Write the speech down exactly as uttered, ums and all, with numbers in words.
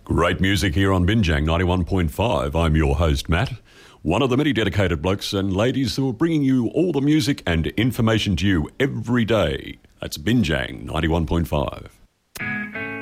Great music here on Binjang ninety-one point five. I'm your host, Matt, one of the many dedicated blokes and ladies who are bringing you all the music and information to you every day. That's Binjang ninety-one point five.